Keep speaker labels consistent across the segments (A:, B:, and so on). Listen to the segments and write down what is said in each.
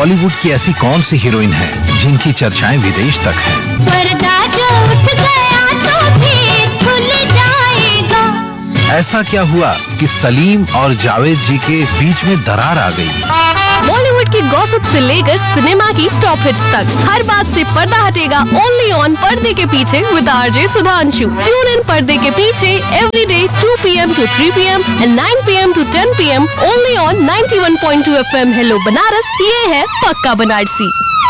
A: बॉलीवुड की ऐसी कौन सी हीरोइन है जिनकी चर्चाएं विदेश तक हैं?
B: पर्दा जो उठ गया तो भी खुल जाएगा।
A: ऐसा क्या हुआ कि सलीम और जावेद जी के बीच में दरार आ गई?
C: बॉलीवुड की गॉसिप से लेकर सिनेमा की टॉप हिट्स तक हर बात से पर्दा हटेगा ओनली ऑन पर्दे के पीछे with RJ Sudhanshu. Tune in पर्दे के पीछे everyday 2 PM to 3 PM and 9 PM to 10 PM only on 91.2 FM hello Banaras. ये है पक्का बनारसी।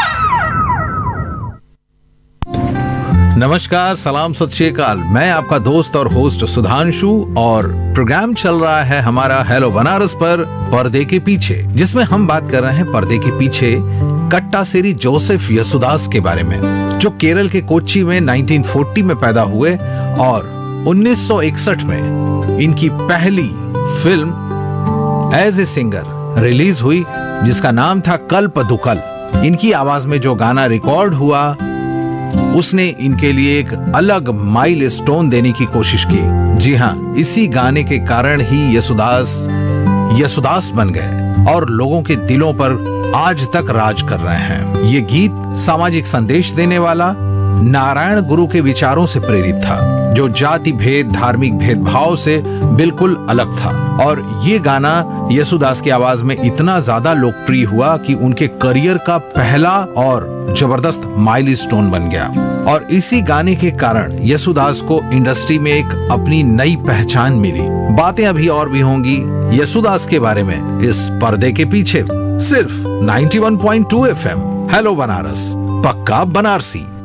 A: नमस्कार, सलाम, सत श्री अकाल। मैं आपका दोस्त और होस्ट सुधांशु और प्रोग्राम चल रहा है हमारा हेलो बनारस पर पर्दे के पीछे, जिसमें हम बात कर रहे हैं पर्दे के पीछे कट्टासेरी जोसेफ यसुदास के बारे में, जो केरल के कोच्चि में 1940 में पैदा हुए और 1961 में इनकी पहली film as a singer release हुई, जिसका नाम था कल्पदुकल। इनकी आवाज में जो गाना रिकॉर्ड हुआ उसने इनके लिए एक अलग माइलस्टोन देने की कोशिश की। जी हाँ, इसी गाने के कारण ही यसुदास बन गए और लोगों के दिलों पर आज तक राज कर रहे हैं। ये गीत सामाजिक संदेश देने वाला नारायण गुरु के विचारों से प्रेरित था, जो जाति भेद, धार्मिक भेदभाव से बिल्कुल अलग था। और ये गाना यसुदास की आवाज में इतना ज्यादा लोकप्रिय हुआ कि उनके करियर का पहला और जबरदस्त माइलस्टोन बन गया। और इसी गाने के कारण यसुदास को इंडस्ट्री में एक अपनी नई पहचान मिली। बातें अभी और भी होंगी यसुदास के बारे में इस पर्दे के पीछे, सिर्फ 91.2 FM हेलो बनारस, पक्का बनारसी।